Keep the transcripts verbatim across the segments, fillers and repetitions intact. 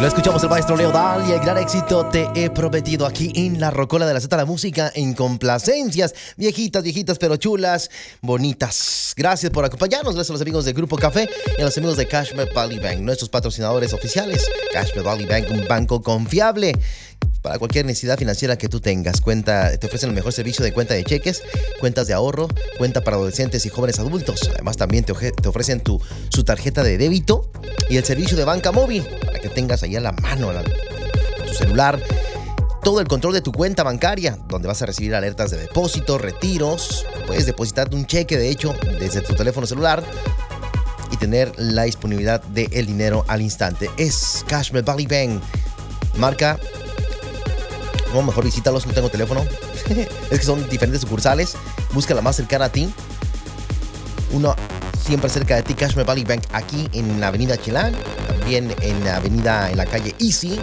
Lo escuchamos el maestro Leodal y el gran éxito Te he prometido aquí en la Rocola de la Z, la música en complacencias, viejitas, viejitas pero chulas, bonitas. Gracias por acompañarnos, gracias a los amigos de Grupo Café y a los amigos de Cashmere Valley Bank, nuestros patrocinadores oficiales. Cashmere Valley Bank, un banco confiable para cualquier necesidad financiera que tú tengas. Cuenta, te ofrecen el mejor servicio de cuenta de cheques, cuentas de ahorro, cuenta para adolescentes y jóvenes adultos. Además, también te, te ofrecen tu, su tarjeta de débito y el servicio de banca móvil para que tengas ahí a la mano, a la, tu celular, todo el control de tu cuenta bancaria, donde vas a recibir alertas de depósito, retiros. Puedes depositar un cheque, de hecho, desde tu teléfono celular y tener la disponibilidad del dinero al instante. Es Cashmere Valley Bank. Marca... No, mejor visítalos, no tengo teléfono. Es que son diferentes sucursales. Busca la más cercana a ti. Uno siempre cerca de ti, Cashmere Valley Bank, aquí en la avenida Chelan. También en la avenida, en la calle Easy.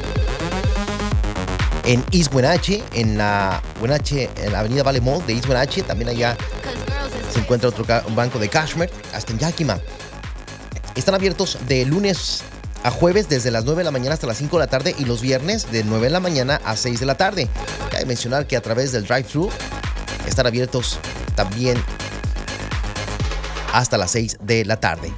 En East Wenatchee, en la Wenatchee, en la avenida Valley Mall de East Wenatchee. También allá se encuentra otro ca- un banco de Cashmere, hasta en Yakima. Están abiertos de lunes a jueves desde las nueve de la mañana hasta las cinco de la tarde y los viernes de nueve de la mañana a seis de la tarde. Cabe mencionar que a través del drive-thru están abiertos también hasta las seis de la tarde.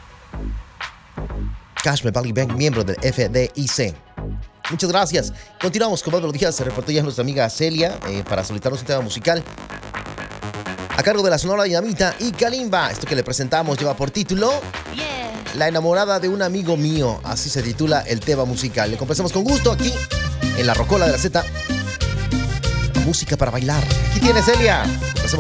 Cashmere Valley Bank, miembro del F D I C. Muchas gracias. Continuamos con más melodías. Se reportó ya nuestra amiga Celia eh, para solicitarnos un tema musical a cargo de la Sonora Dinamita y Kalimba. Esto que le presentamos lleva por título La enamorada de un amigo mío. Así se titula el tema musical. Le complacemos con gusto aquí en la Rocola de la Z. Música para bailar. Aquí tienes, Celia. Complacemos